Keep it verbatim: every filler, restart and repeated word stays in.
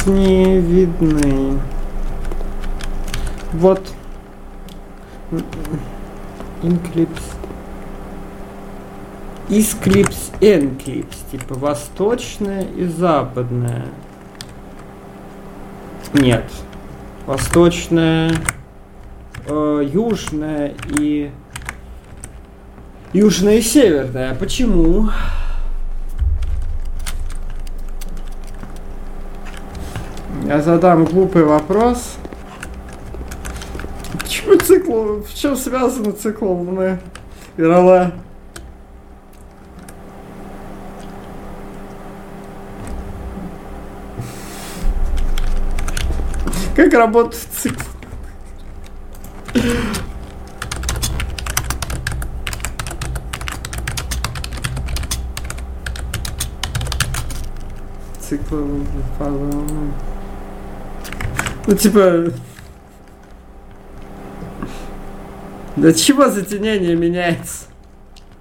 Здесь не видны. Вот. Инклипс. Исклипс, энклипс. Типа восточная и западная. Нет. Восточная, э, южная и... Южная и северная. Почему? Я задам глупый вопрос. Почему циклон? В чем связаны циклоны Ирала? Как работает цикл? Цикл. Ну типа. До чего затенение меняется?